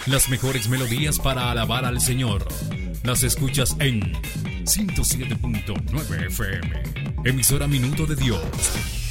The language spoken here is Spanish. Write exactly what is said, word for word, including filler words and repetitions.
Las mejores melodías para alabar al Señor las escuchas en ciento siete punto nueve F M, emisora Minuto de Dios.